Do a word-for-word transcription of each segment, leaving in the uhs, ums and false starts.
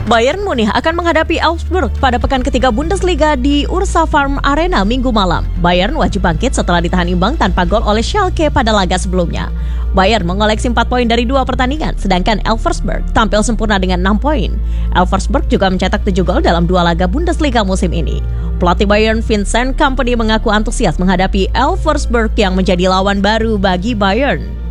Bayern Munich akan menghadapi Augsburg pada pekan ketiga Bundesliga di Ursa Farm Arena Minggu malam. Bayern wajib bangkit setelah ditahan imbang tanpa gol oleh Schalke pada laga sebelumnya. Bayern mengoleksi empat poin dari dua pertandingan, sedangkan Elversberg tampil sempurna dengan enam poin. Elversberg juga mencetak tujuh gol dalam dua laga Bundesliga musim ini. Pelatih Bayern Vincent Kompany mengaku antusias menghadapi Elversberg yang menjadi lawan baru bagi Bayern.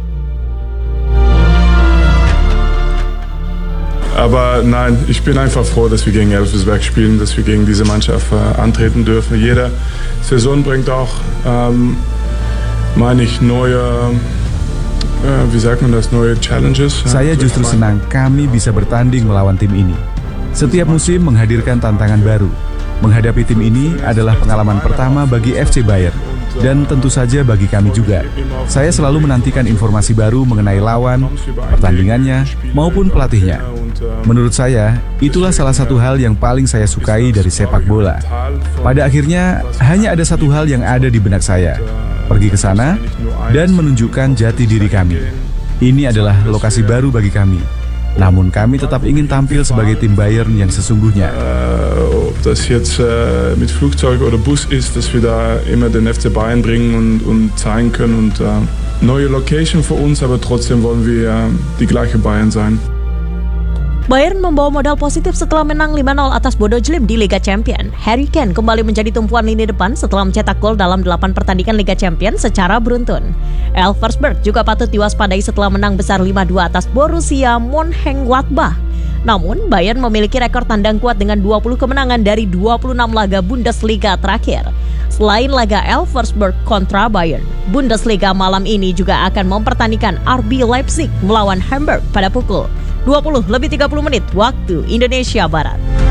Aber nein, ich bin einfach froh, dass wir gegen Elversberg spielen, dass wir gegen diese Mannschaft äh, antreten dürfen. Jede Saison bringt auch, ähm, meine ich, neue, äh, wie sagt man das, neue Challenges. Saya justru senang kami bisa bertanding melawan tim ini. Setiap musim menghadirkan tantangan baru. Menghadapi tim ini adalah pengalaman pertama bagi F C Bayern. Dan tentu saja bagi kami juga. Saya selalu menantikan informasi baru mengenai lawan, pertandingannya, maupun pelatihnya. Menurut saya, itulah salah satu hal yang paling saya sukai dari sepak bola. Pada akhirnya, hanya ada satu hal yang ada di benak saya. Pergi ke sana dan menunjukkan jati diri kami. Ini adalah lokasi baru bagi kami. Namun kami tetap ingin tampil sebagai tim Bayern yang sesungguhnya. Ob das jetzt äh, mit Flugzeug oder Bus ist, dass wir da immer den F C Bayern bringen und, und zeigen können. Und äh, neue Location für uns, aber trotzdem wollen wir äh, die gleiche Bayern sein. Bayern membawa modal positif setelah menang lima nol atas Bodo Glimt di Liga Champions. Harry Kane kembali menjadi tumpuan lini depan setelah mencetak gol dalam delapan pertandingan Liga Champions secara beruntun. Elversberg juga patut diwaspadai setelah menang besar lima dua atas Borussia Mönchengladbach. Namun, Bayern memiliki rekor tandang kuat dengan dua puluh kemenangan dari dua puluh enam laga Bundesliga terakhir. Selain laga Elversberg kontra Bayern, Bundesliga malam ini juga akan mempertandingkan R B Leipzig melawan Hamburg pada pukul dua puluh lebih tiga puluh menit waktu Indonesia Barat.